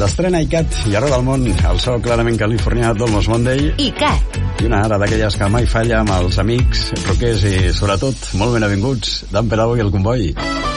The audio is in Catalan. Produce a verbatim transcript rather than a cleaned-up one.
D'estrena iCat i arreu del món, el so clarament californià d'Almost Monday. iCat. I una ara d'aquelles que mai falla amb els amics, rockers i, sobretot, molt ben avinguts, Dan Pelau i el Comboi.